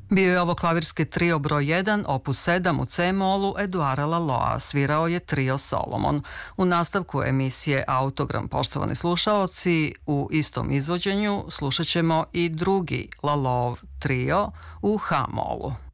Bio je ovo klavirski trio broj 1, opus 7 u C-molu Eduara Laloa, svirao je trio Solomon. U nastavku emisije Autogram, poštovani slušaoci, u istom izvođenju slušat ćemo i drugi Laloov trio u H-molu.